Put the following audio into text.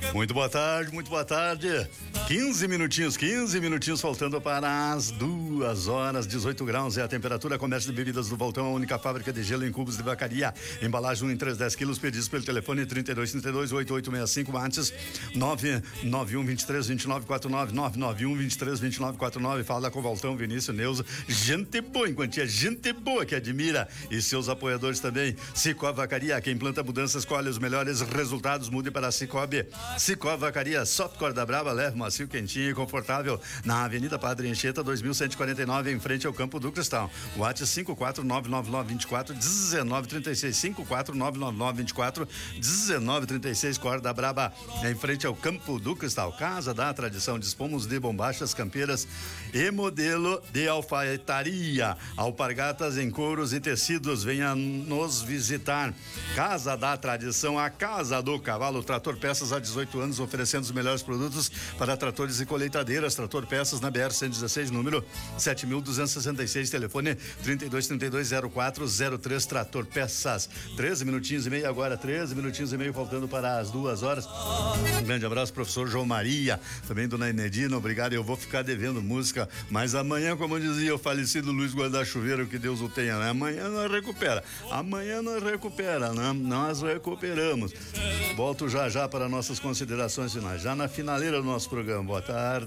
Muito boa tarde, muito boa tarde. 15 minutinhos faltando para as 2 horas, 18 graus é a temperatura. Comércio de bebidas do Voltão, a única fábrica de gelo em cubos de vacaria. Embalagem 1 em 3, 10 quilos, pedidos pelo telefone 3232-8865, antes 991-23-2949, 991-23-2949. Fala com o Voltão, Vinícius, Neuza, gente boa em quantia, gente boa que admira, e seus apoiadores também. Cicobi Vacaria, quem planta mudanças, escolhe os melhores resultados, mude para Cicobi. Cicobi Vacaria, softcore da Brava, leve macio, quentinho e confortável, na Avenida Padre Anchieta, 2149, em frente ao Campo do Cristal. WhatsApp 54999241936, 54999241936, Corda Braba, em frente ao Campo do Cristal. Casa da Tradição, dispomos de bombachas campeiras e modelo de alfaiataria, alpargatas em couros e tecidos. Venha nos visitar. Casa da Tradição, a Casa do Cavalo. Trator Peças há 18 anos, oferecendo os melhores produtos para tratores e colheitadeiras. Trator Peças na BR-116, número 7266, telefone 32320403. Trator Peças. 13 minutinhos e meio agora, 13 minutinhos e meio faltando para as 2 horas. Um grande abraço, professor João Maria, também dona Enedina, obrigado. Eu vou ficar devendo música, mas amanhã, como dizia o falecido Luiz Guarda-Chuveiro, que Deus o tenha, né? Amanhã nós recupera, né? Nós recuperamos. Volto já para nossas considerações finais, já na finaleira do nosso programa. Boa tarde.